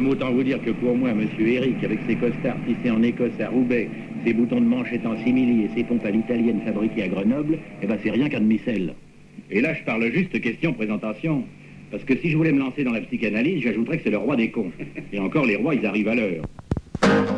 Même autant vous dire que pour moi, monsieur Eric, avec ses costards tissés en Écosse à Roubaix, ses boutons de manchette en simili et ses pompes à l'italienne fabriquées à Grenoble, eh ben c'est rien qu'un demi-sel. Et là, je parle juste question présentation. Parce que si je voulais me lancer dans la psychanalyse, j'ajouterais que c'est le roi des cons. Et encore, les rois, ils arrivent à l'heure.